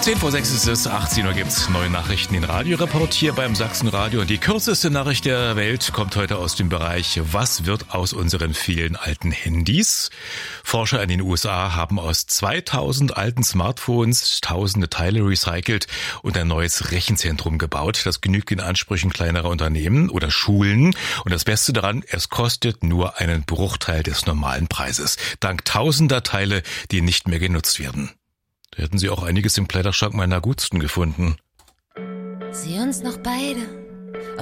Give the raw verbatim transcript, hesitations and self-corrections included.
Zehn vor sechs ist es, achtzehn Uhr gibt's neue Nachrichten in Radioreport hier beim Sachsenradio. Und die kürzeste Nachricht der Welt kommt heute aus dem Bereich, was wird aus unseren vielen alten Handys? Forscher in den U S A haben aus zweitausend alten Smartphones tausende Teile recycelt und ein neues Rechenzentrum gebaut. Das genügt den Ansprüchen kleinerer Unternehmen oder Schulen. Und das Beste daran, es kostet nur einen Bruchteil des normalen Preises. Dank tausender Teile, die nicht mehr genutzt werden. Da hätten Sie auch einiges im Kleiderschrank meiner Gutsten gefunden. Sieh uns noch beide